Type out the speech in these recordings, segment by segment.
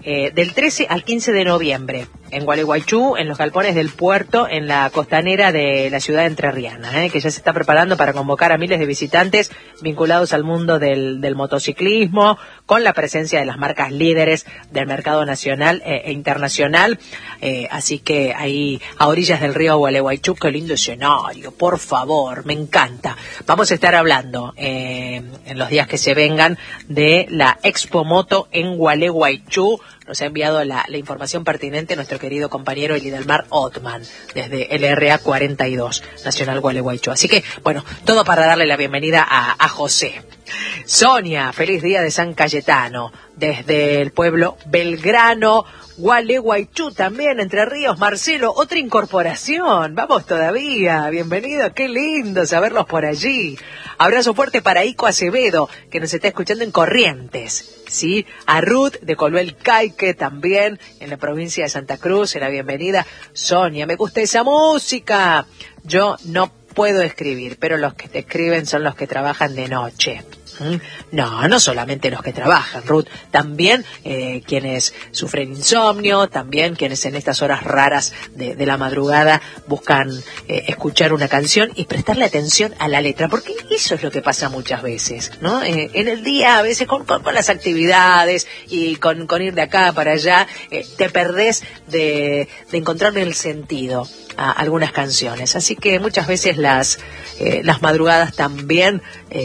del 13 al 15 de noviembre, en Gualeguaychú, en los galpones del puerto, en la costanera de la ciudad entrerriana, que ya se está preparando para convocar a miles de visitantes vinculados al mundo del motociclismo, con la presencia de las marcas líderes del mercado nacional e internacional. Así que ahí, a orillas del río Gualeguaychú, qué lindo escenario, por favor, me encanta. Vamos a estar hablando en los días que se vengan de la Expo Moto en Gualeguaychú. Nos ha enviado la información pertinente nuestro querido compañero Elidalmar Otman, desde el RA 42, Nacional Gualeguaychú. Así que, bueno, todo para darle la bienvenida a José. Sonia, feliz día de San Cayetano, desde el pueblo Belgrano, Gualeguaychú también, Entre Ríos. Marcelo, otra incorporación, vamos todavía, bienvenido, qué lindo saberlos por allí. Abrazo fuerte para Ico Acevedo, que nos está escuchando en Corrientes, ¿sí? A Ruth de Coluel Caique también, en la provincia de Santa Cruz, en la bienvenida. Sonia, me gusta esa música. Yo no puedo escribir, pero los que te escriben son los que trabajan de noche. No, no solamente los que trabajan, Ruth, también quienes sufren insomnio, también quienes en estas horas raras de la madrugada buscan escuchar una canción y prestarle atención a la letra, porque eso es lo que pasa muchas veces, ¿no? En el día, a veces con las actividades y con ir de acá para allá, te perdés de encontrarle el sentido a algunas canciones. Así que muchas veces las madrugadas también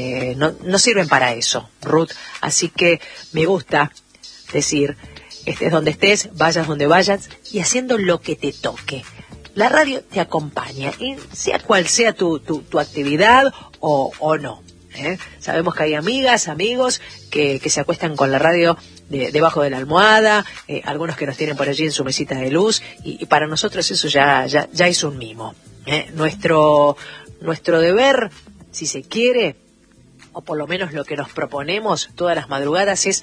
no sirven para eso, Ruth. Así que me gusta decir, estés donde estés, vayas donde vayas y haciendo lo que te toque. La radio te acompaña, y sea cual sea tu actividad o no. Sabemos que hay amigas, amigos que se acuestan con la radio debajo de la almohada, algunos que nos tienen por allí en su mesita de luz, y para nosotros eso ya es un mimo. Nuestro deber, si se quiere, o por lo menos lo que nos proponemos todas las madrugadas, es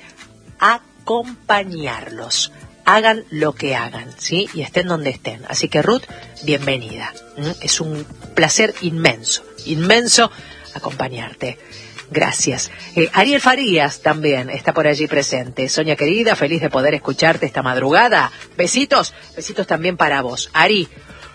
acompañarlos. Hagan lo que hagan, ¿sí? Y estén donde estén. Así que, Ruth, bienvenida. Es un placer inmenso acompañarte. Gracias. Ariel Farías también está por allí presente. Sonia querida, feliz de poder escucharte esta madrugada. Besitos también para vos. Ari,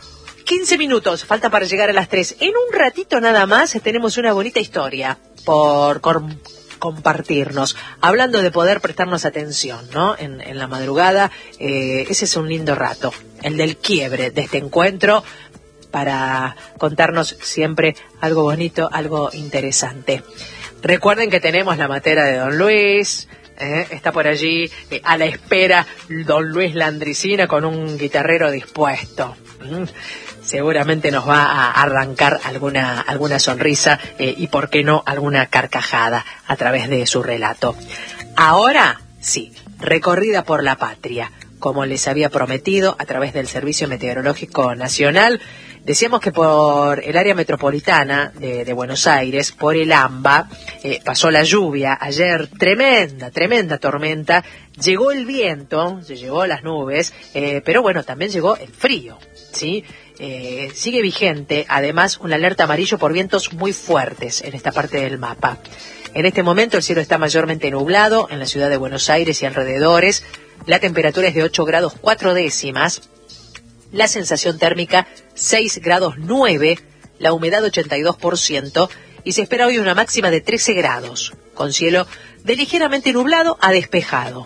15 minutos, falta para llegar a las 3. En un ratito nada más tenemos una bonita historia por compartirnos. Hablando de poder prestarnos atención, ¿no? En la madrugada, ese es un lindo rato, el del quiebre de este encuentro, para contarnos siempre algo bonito, algo interesante. Recuerden que tenemos la matera de Don Luis, está por allí a la espera Don Luis Landricina con un guitarrero dispuesto. Seguramente nos va a arrancar alguna sonrisa y, por qué no, alguna carcajada a través de su relato. Ahora, sí, recorrida por la patria, como les había prometido a través del Servicio Meteorológico Nacional. Decíamos que por el área metropolitana de Buenos Aires, por el AMBA, pasó la lluvia. Ayer, tremenda tormenta. Llegó el viento, se llevó las nubes, pero bueno, también llegó el frío, ¿sí? Sigue vigente, además, una alerta amarillo por vientos muy fuertes en esta parte del mapa. En este momento el cielo está mayormente nublado en la ciudad de Buenos Aires y alrededores. La temperatura es de 8 grados 4 décimas. La sensación térmica 6 grados 9, la humedad 82%, y se espera hoy una máxima de 13 grados, con cielo de ligeramente nublado a despejado.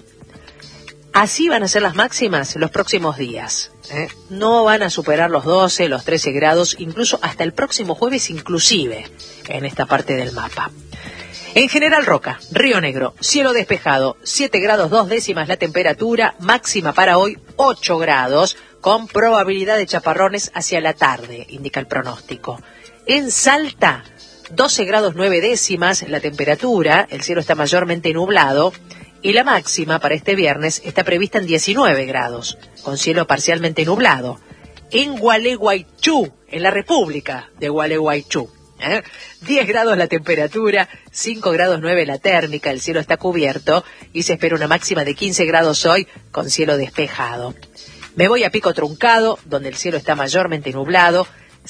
Así van a ser las máximas los próximos días. No van a superar los 12, los 13 grados, incluso hasta el próximo jueves inclusive, en esta parte del mapa. En General Roca, Río Negro, cielo despejado, 7 grados 2 décimas la temperatura, máxima para hoy 8 grados, con probabilidad de chaparrones hacia la tarde, indica el pronóstico. En Salta, 12 grados 9 décimas la temperatura, el cielo está mayormente nublado, y la máxima para este viernes está prevista en 19 grados, con cielo parcialmente nublado. En Gualeguaychú, en la República de Gualeguaychú, 10 grados la temperatura, 5 grados 9 la térmica, el cielo está cubierto y se espera una máxima de 15 grados hoy con cielo despejado. Me voy a Pico Truncado, donde el cielo está mayormente nublado,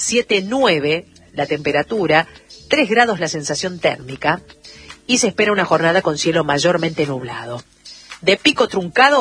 7,9 la temperatura, 3 grados la sensación térmica y se espera una jornada con cielo mayormente nublado. De Pico Truncado